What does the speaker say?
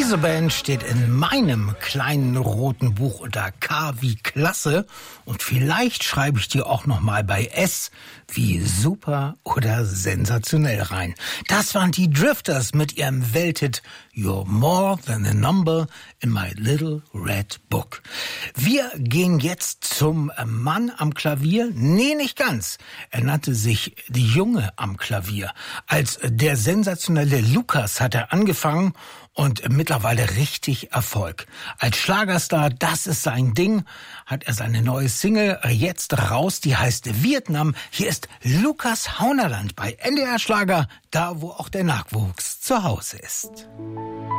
Diese Band steht in meinem kleinen roten Buch unter K wie Klasse und vielleicht schreibe ich die auch noch mal bei S wie super oder sensationell rein. Das waren die Drifters mit ihrem Welthit You're More Than a Number in My Little Red Book. Wir gehen jetzt zum Mann am Klavier. Nee, nicht ganz. Er nannte sich die Junge am Klavier. Als der sensationelle Lukas hat er angefangen und mittlerweile richtig Erfolg. Als Schlagerstar, das ist sein Ding, hat er seine neue Single jetzt raus, die heißt Vietnam. Hier ist Lukas Haunerland bei NDR Schlager, da wo auch der Nachwuchs zu Hause ist.